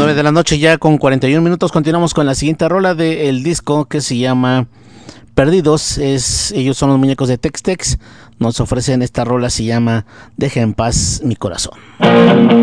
9 de la noche ya con 41 minutos. Continuamos con la siguiente rola del disco que se llama Perdidos. Ellos son los muñecos de Tex Tex. Nos ofrecen esta rola, se llama Deja en paz mi corazón.